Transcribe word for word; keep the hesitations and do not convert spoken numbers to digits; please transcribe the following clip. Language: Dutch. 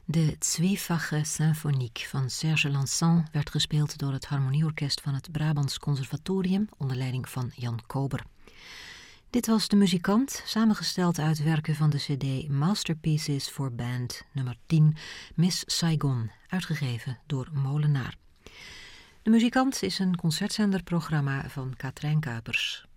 De Zwiefache Symphoniek van Serge Lançon werd gespeeld door het harmonieorkest van het Brabants Conservatorium onder leiding van Jan Kober. Dit was De Muzikant, samengesteld uit werken van de cd Masterpieces for Band nummer tien, Miss Saigon, uitgegeven door Molenaar. De Muzikant is een concertzenderprogramma van Katrijn Kuipers.